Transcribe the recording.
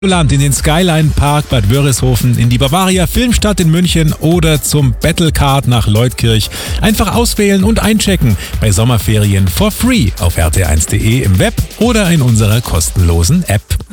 Land in den Skyline Park Bad Wörishofen, in die Bavaria Filmstadt in München oder zum Battlecard nach Leutkirch. Einfach auswählen und einchecken bei Sommerferien for free auf rt1.de im Web oder in unserer kostenlosen App.